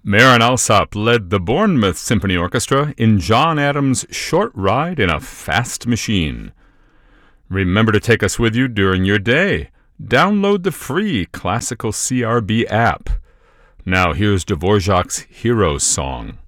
Marin Alsop led the Bournemouth Symphony Orchestra in John Adams' Short Ride in a Fast Machine. Remember to take us with you during your day. Download the free Classical CRB app. Now here's Dvorak's Heroes Song.